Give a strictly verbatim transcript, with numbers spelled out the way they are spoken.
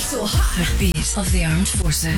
So hot. The beat of the armed forces.